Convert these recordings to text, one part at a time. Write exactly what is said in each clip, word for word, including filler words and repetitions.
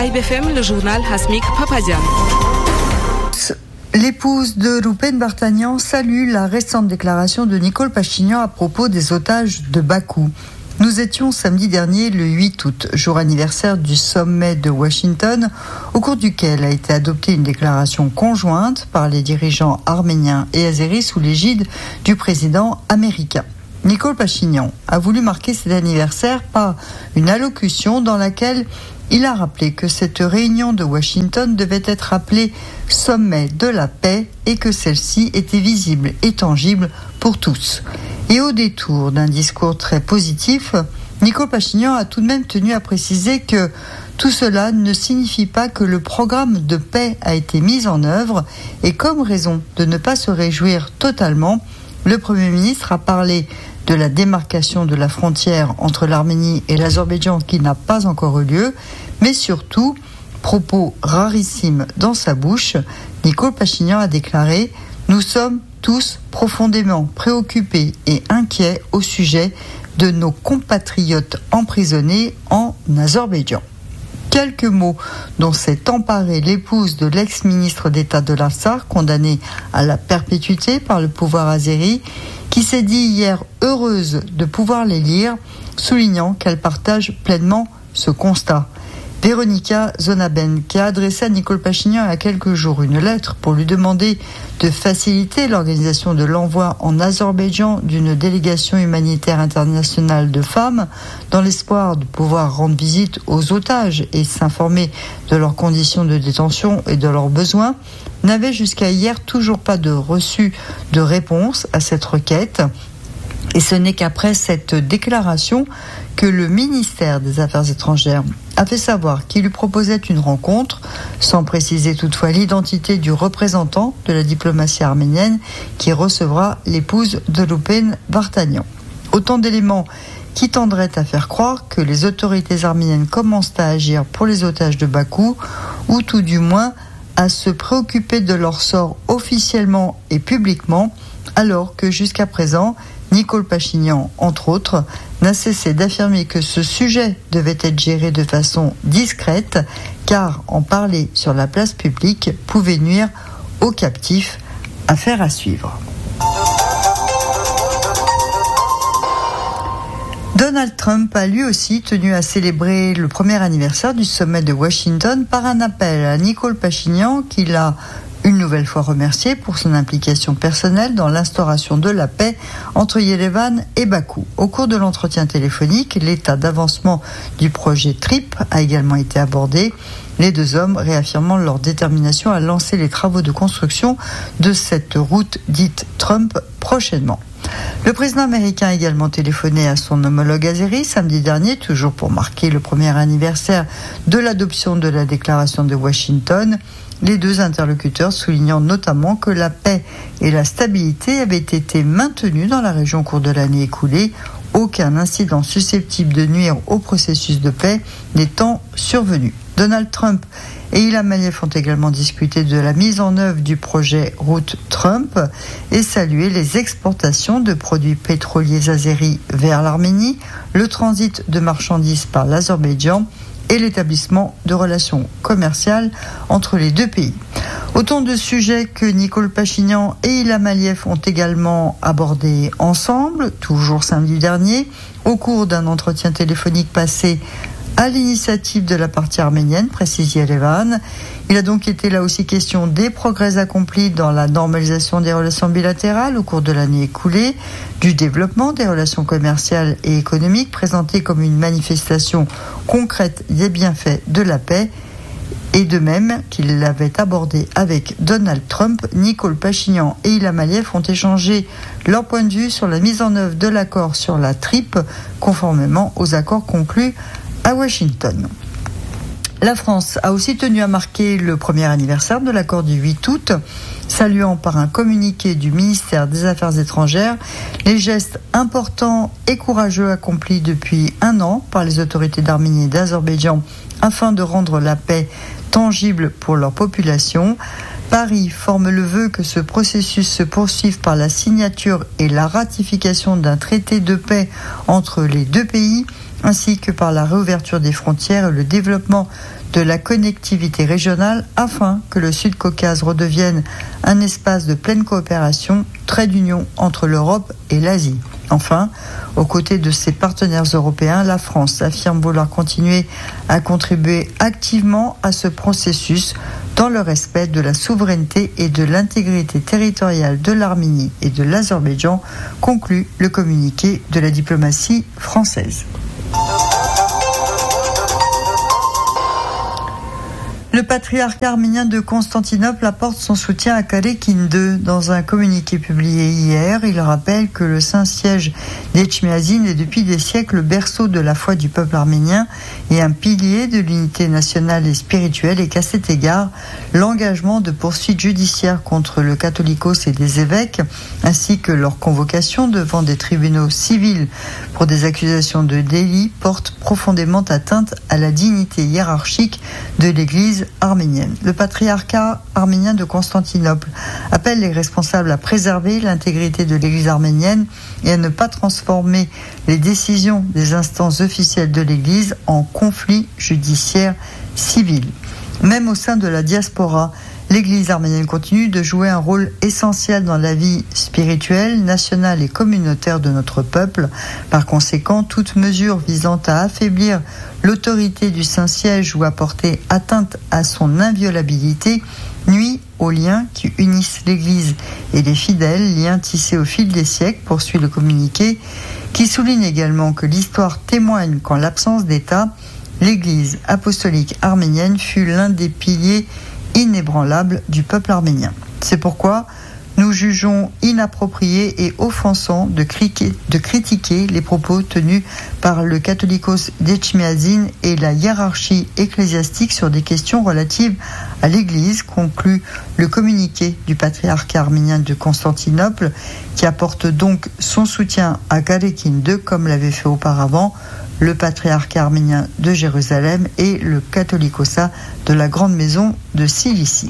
Vibe F M, le journal Hasmik Papajan. L'épouse de Roupen Vartanian salue la récente déclaration de Nicole Pachinian à propos des otages de Bakou. Nous étions samedi dernier le huit août, jour anniversaire du sommet de Washington, au cours duquel a été adoptée une déclaration conjointe par les dirigeants arméniens et azéris sous l'égide du président américain. Nicole Pachinian a voulu marquer cet anniversaire par une allocution dans laquelle il a rappelé que cette réunion de Washington devait être appelée sommet de la paix et que celle-ci était visible et tangible pour tous. Et au détour d'un discours très positif, Nicole Pachinian a tout de même tenu à préciser que tout cela ne signifie pas que le programme de paix a été mis en œuvre et comme raison de ne pas se réjouir totalement, le Premier ministre a parlé de la démarcation de la frontière entre l'Arménie et l'Azerbaïdjan qui n'a pas encore eu lieu, mais surtout, propos rarissimes dans sa bouche, Nicole Pachinian a déclaré « Nous sommes tous profondément préoccupés et inquiets au sujet de nos compatriotes emprisonnés en Azerbaïdjan ». Quelques mots dont s'est emparée l'épouse de l'ex-ministre d'État de l'Afsar, condamnée à la perpétuité par le pouvoir azéri, qui s'est dit hier heureuse de pouvoir les lire, soulignant qu'elle partage pleinement ce constat. Véronica Zonaben, qui a adressé à Nicole Pachinian il y a quelques jours une lettre pour lui demander de faciliter l'organisation de l'envoi en Azerbaïdjan d'une délégation humanitaire internationale de femmes, dans l'espoir de pouvoir rendre visite aux otages et s'informer de leurs conditions de détention et de leurs besoins, n'avait jusqu'à hier toujours pas de reçu de réponse à cette requête. Et ce n'est qu'après cette déclaration que le ministère des Affaires étrangères a fait savoir qu'il lui proposait une rencontre, sans préciser toutefois l'identité du représentant de la diplomatie arménienne qui recevra l'épouse de Roupen Vartanian. Autant d'éléments qui tendraient à faire croire que les autorités arméniennes commencent à agir pour les otages de Bakou, ou tout du moins à se préoccuper de leur sort officiellement et publiquement, alors que jusqu'à présent, Nicole Pachinian, entre autres, n'a cessé d'affirmer que ce sujet devait être géré de façon discrète, car en parler sur la place publique pouvait nuire aux captifs. Affaire à suivre. Donald Trump a lui aussi tenu à célébrer le premier anniversaire du sommet de Washington par un appel à Nicole Pachinian qu'il a une nouvelle fois remercié pour son implication personnelle dans l'instauration de la paix entre Yerevan et Bakou. Au cours de l'entretien téléphonique, l'état d'avancement du projet TRIP a également été abordé, les deux hommes réaffirmant leur détermination à lancer les travaux de construction de cette route dite Trump prochainement. Le président américain a également téléphoné à son homologue azéri samedi dernier, toujours pour marquer le premier anniversaire de l'adoption de la déclaration de Washington. Les deux interlocuteurs soulignant notamment que la paix et la stabilité avaient été maintenues dans la région au cours de l'année écoulée, aucun incident susceptible de nuire au processus de paix n'étant survenu. Donald Trump et Ilham Aliyev ont également discuté de la mise en œuvre du projet Route Trump et salué les exportations de produits pétroliers azéris vers l'Arménie, le transit de marchandises par l'Azerbaïdjan et l'établissement de relations commerciales entre les deux pays. Autant de sujets que Nicole Pachinian et Ilham Aliyev ont également abordés ensemble, toujours samedi dernier, au cours d'un entretien téléphonique passé à l'initiative de la partie arménienne, précise Yerevan. Il a donc été là aussi question des progrès accomplis dans la normalisation des relations bilatérales au cours de l'année écoulée, du développement des relations commerciales et économiques présentées comme une manifestation concrète des bienfaits de la paix, et de même qu'il l'avait abordé avec Donald Trump, Nicole Pachinian et Ilham Aliyev ont échangé leur point de vue sur la mise en œuvre de l'accord sur la TRIP, conformément aux accords conclus à Washington. La France a aussi tenu à marquer le premier anniversaire de l'accord du huit août, saluant par un communiqué du ministère des Affaires étrangères les gestes importants et courageux accomplis depuis un an par les autorités d'Arménie et d'Azerbaïdjan afin de rendre la paix tangible pour leur population. Paris forme le vœu que ce processus se poursuive par la signature et la ratification d'un traité de paix entre les deux pays, ainsi que par la réouverture des frontières et le développement de la connectivité régionale afin que le Sud-Caucase redevienne un espace de pleine coopération, trait d'union entre l'Europe et l'Asie. Enfin, aux côtés de ses partenaires européens, la France affirme vouloir continuer à contribuer activement à ce processus dans le respect de la souveraineté et de l'intégrité territoriale de l'Arménie et de l'Azerbaïdjan, conclut le communiqué de la diplomatie française. Le patriarcat arménien de Constantinople apporte son soutien à Karekin deux. Dans un communiqué publié hier, il rappelle que le Saint-Siège d'Etchmiadzin est depuis des siècles le berceau de la foi du peuple arménien et un pilier de l'unité nationale et spirituelle, et qu'à cet égard, l'engagement de poursuites judiciaires contre le catholicos et des évêques, ainsi que leur convocation devant des tribunaux civils pour des accusations de délit, porte profondément atteinte à la dignité hiérarchique de l'Église arménienne. Le patriarcat arménien de Constantinople appelle les responsables à préserver l'intégrité de l'Église arménienne et à ne pas transformer les décisions des instances officielles de l'Église en conflits judiciaires civils. Même au sein de la diaspora, l'Église arménienne continue de jouer un rôle essentiel dans la vie spirituelle, nationale et communautaire de notre peuple. Par conséquent, toute mesure visant à affaiblir l'autorité du Saint-Siège ou à porter atteinte à son inviolabilité nuit aux liens qui unissent l'Église et les fidèles, liens tissés au fil des siècles, poursuit le communiqué, qui souligne également que l'histoire témoigne qu'en l'absence d'État, l'Église apostolique arménienne fut l'un des piliers inébranlable du peuple arménien. C'est pourquoi nous jugeons inapproprié et offensant de, criquer, de critiquer les propos tenus par le catholicos d'Etchmiadzin et la hiérarchie ecclésiastique sur des questions relatives à l'Église, conclut le communiqué du patriarcat arménien de Constantinople, qui apporte donc son soutien à Karekin deux comme l'avait fait auparavant le patriarcat arménien de Jérusalem et le catholicosa de la Grande Maison de Cilicie.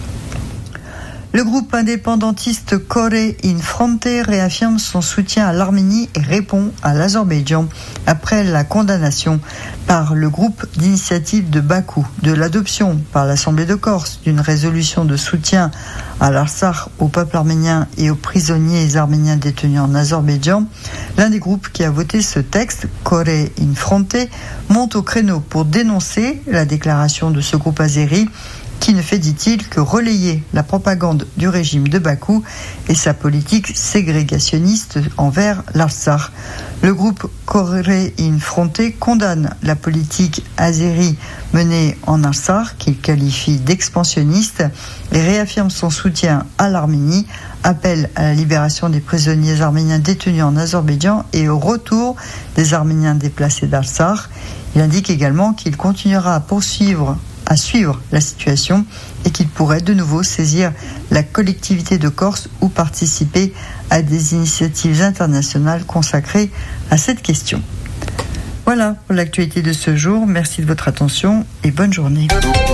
Le groupe indépendantiste Kore in Fronte réaffirme son soutien à l'Arménie et répond à l'Azerbaïdjan après la condamnation par le groupe d'initiative de Bakou de l'adoption par l'Assemblée de Corse d'une résolution de soutien à l'Artsakh, au peuple arménien et aux prisonniers arméniens détenus en Azerbaïdjan. L'un des groupes qui a voté ce texte, Kore in Fronte, monte au créneau pour dénoncer la déclaration de ce groupe azéri qui ne fait, dit-il, que relayer la propagande du régime de Bakou et sa politique ségrégationniste envers l'Artsakh. Le groupe Kore in Fronte condamne la politique azérie menée en Artsakh, qu'il qualifie d'expansionniste, et réaffirme son soutien à l'Arménie, appelle à la libération des prisonniers arméniens détenus en Azerbaïdjan et au retour des Arméniens déplacés d'Artsakh. Il indique également qu'il continuera à poursuivre à suivre la situation et qu'il pourrait de nouveau saisir la collectivité de Corse ou participer à des initiatives internationales consacrées à cette question. Voilà pour l'actualité de ce jour. Merci de votre attention et bonne journée.